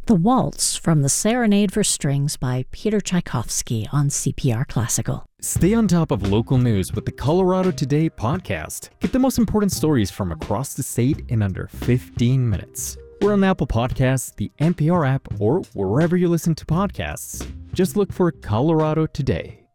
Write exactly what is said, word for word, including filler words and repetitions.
The Waltz from the Serenade for Strings by Peter Tchaikovsky on C P R Classical. Stay on top of local news with the Colorado Today podcast. Get the most important stories from across the state in under fifteen minutes. We're on Apple Podcasts, the N P R app, or wherever you listen to podcasts. Just look for Colorado Today.